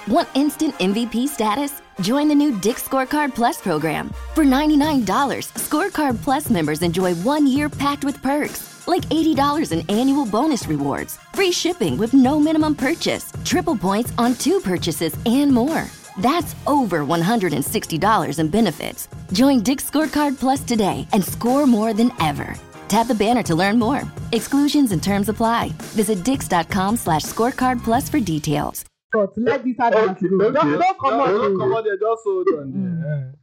Want instant MVP status? Join the new Dick's Scorecard Plus program. For $99, Scorecard Plus members enjoy 1 year packed with perks, like $80 in annual bonus rewards, free shipping with no minimum purchase, triple points on 2 purchases, and more. That's over $160 in benefits. Join Dick's Scorecard Plus today and score more than ever. Tap the banner to learn more. Exclusions and terms apply. Visit dix.com/scorecard plus for details. Let this advert go. Don't come on there. Just hold on there.